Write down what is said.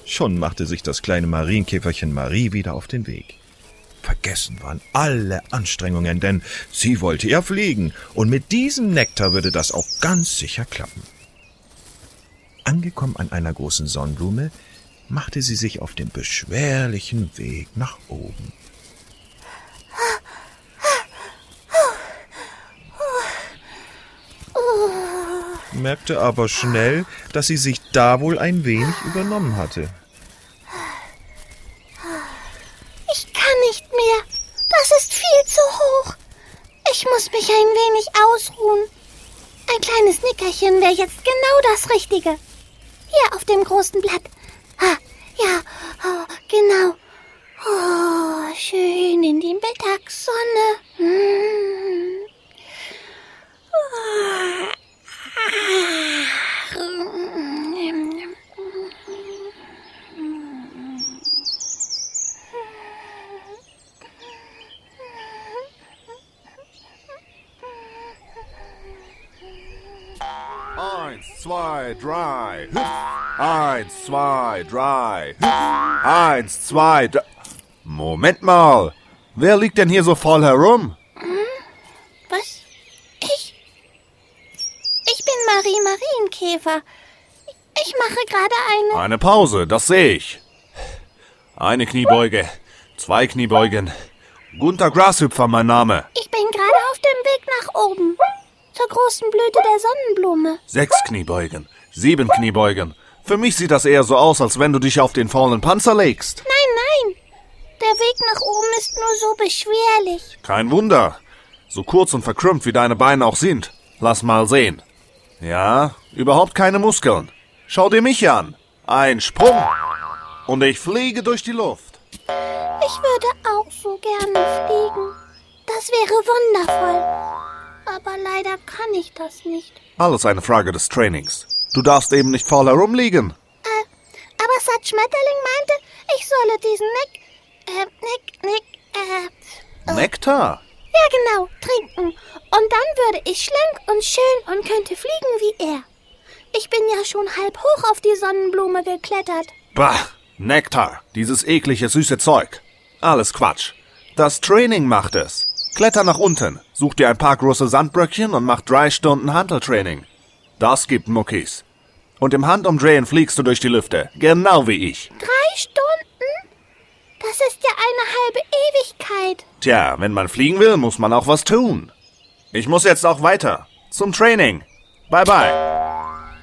Schon machte sich das kleine Marienkäferchen Marie wieder auf den Weg. Vergessen waren alle Anstrengungen, denn sie wollte ja fliegen, und mit diesem Nektar würde das auch ganz sicher klappen. Angekommen an einer großen Sonnenblume, machte sie sich auf den beschwerlichen Weg nach oben. Merkte aber schnell, dass sie sich da wohl ein wenig übernommen hatte. Ich kann nicht mehr. Das ist viel zu hoch. Ich muss mich ein wenig ausruhen. Ein kleines Nickerchen wäre jetzt genau das Richtige. Hier auf dem großen Blatt. Ja, genau. Oh, schön in die Mittagssonne. Eins, zwei, drei, hüpf. 1, 2, 3, hüpf. 1, 2, 3. Moment mal, wer liegt denn hier so faul herum? Was? Ich bin Marie Marienkäfer. Ich mache gerade Eine Pause, das sehe ich. Eine Kniebeuge, 2 Kniebeugen. Gunter Grashüpfer, mein Name. Ich bin gerade auf dem Weg nach oben. Zur großen Blüte der Sonnenblume. 6 Kniebeugen, 7 Kniebeugen. Für mich sieht das eher so aus, als wenn du dich auf den faulen Panzer legst. Nein. Der Weg nach oben ist nur so beschwerlich. Kein Wunder. So kurz und verkrümmt wie deine Beine auch sind. Lass mal sehen. Ja, überhaupt keine Muskeln. Schau dir mich an. Ein Sprung. Und ich fliege durch die Luft. Ich würde auch so gerne fliegen. Das wäre wundervoll. Aber leider kann ich das nicht. Alles eine Frage des Trainings. Du darfst eben nicht faul herumliegen. Aber Sat Schmetterling meinte, ich solle diesen Nektar? Ja, genau, trinken. Und dann würde ich schlank und schön und könnte fliegen wie er. Ich bin ja schon halb hoch auf die Sonnenblume geklettert. Bah, Nektar, dieses eklige süße Zeug. Alles Quatsch. Das Training macht es. Kletter nach unten, such dir ein paar große Sandbröckchen und mach 3 Stunden Hanteltraining. Das gibt Muckis. Und im Handumdrehen fliegst du durch die Lüfte, genau wie ich. 3 Stunden? Das ist ja eine halbe Ewigkeit. Tja, wenn man fliegen will, muss man auch was tun. Ich muss jetzt auch weiter. Zum Training. Bye bye.